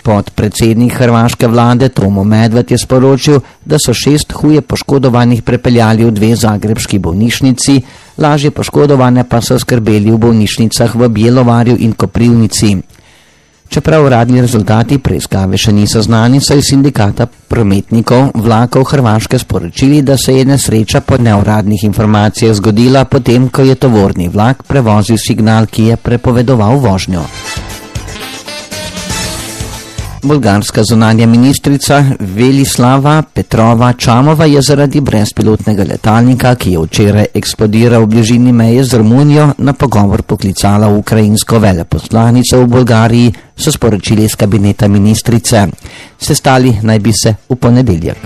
Podpredsednik hrvaške vlade Tomo Medved je sporočil, da so 6 huje poškodovanih prepeljali v 2 zagrebški bolnišnici, lažje poškodovane pa so skrbeli v bolnišnicah v Bjelovarju in Koprivnici. Čeprav uradni rezultati preiskave še niso znani, so iz sindikata prometnikov vlakov Hrvaške sporočili, da se je nesreča po neuradnih informacijah zgodila potem, ko je tovorni vlak prevozil signal, ki je prepovedoval vožnjo. Bolgarska zunanja ministrica Velislava Petrova Čamova je zaradi brezpilotnega letalnika, ki je včeraj eksplodiral v bližini meje z Romunijo, na pogovor poklicala ukrajinsko veleposlanico v Bolgariji, so sporočili iz kabineta ministrice. Sestali naj bi se v ponedeljek.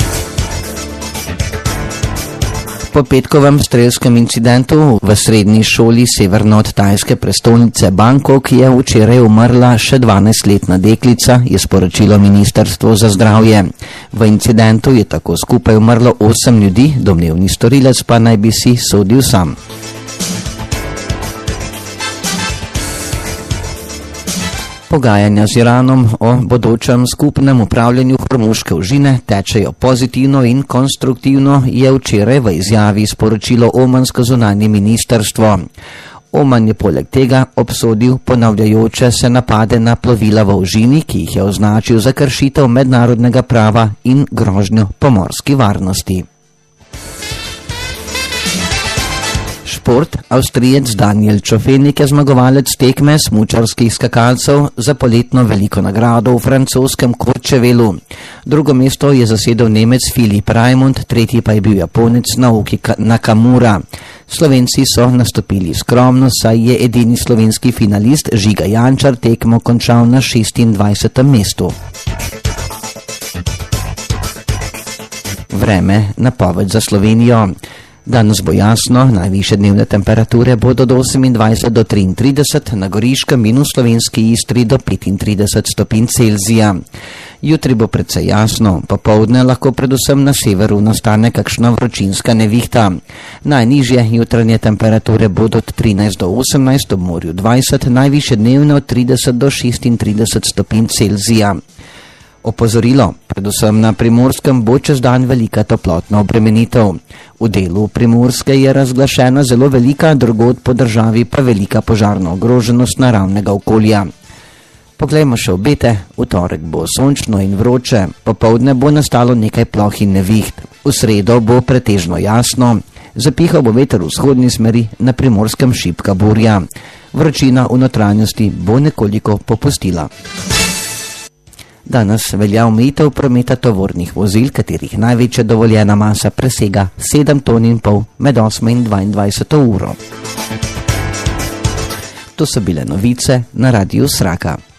Po petkovem strelskem incidentu v srednji šoli severno od tajske prestolnice Bangkok je včeraj umrla še 12-letna deklica, je sporočilo Ministrstvo za zdravje. V incidentu je tako skupaj umrlo 8 ljudi, domnevni storilec pa naj bi si sodil sam. Pogajanja z Iranom o bodočem skupnem upravljanju Hormuške ožine tečejo pozitivno in konstruktivno, je včeraj v izjavi sporočilo omansko zunanje ministrstvo. Oman je poleg tega obsodil ponavljajoče se napade na plovila v ožini, ki jih je označil za kršitev mednarodnega prava in grožnjo pomorski varnosti. Šport. Avstrijec Daniel Čofenik je zmagovalec tekme smučarskih skakalcev za poletno veliko nagrado v francoskem Courchevelu. Drugo mesto je zasedel Nemec Filip Raimund, tretji pa je bil Japonec Naoki Nakamura. Slovenci so nastopili skromno, saj je edini slovenski finalist Žiga Jančar tekmo končal na 26. mestu. Vreme, napoved za Slovenijo. Danes bo jasno, najvišje dnevne temperature bodo do 28 do 33, na Goriškem in v slovenski Istri do 35 stopinj Celzija. Jutri bo precej jasno, popoldne lahko predvsem na severu nastane kakšna vročinska nevihta. Najnižje jutranje temperature bodo od 13 do 18, ob morju 20, najvišje dnevne od 30 do 36 stopinj Celzija. Opozorilo, predvsem na Primorskem bo čez dan velika toplotna obremenitev. V delu Primorske je razglašena zelo velika, drugod po državi pa velika požarna ogroženost naravnega okolja. Poglejmo še obete. V torek bo sončno in vroče, popoldne bo nastalo nekaj ploh in neviht. V sredo bo pretežno jasno, zapihal bo veter v vzhodni smeri, na Primorskem šibka burja. Vročina v notranjosti bo nekoliko popustila. Danes velja omejitev prometa tovornih vozil, katerih največja dovoljena masa presega 7,5 ton med 8 in 22 uro. To so bile novice na Radiu Sraka.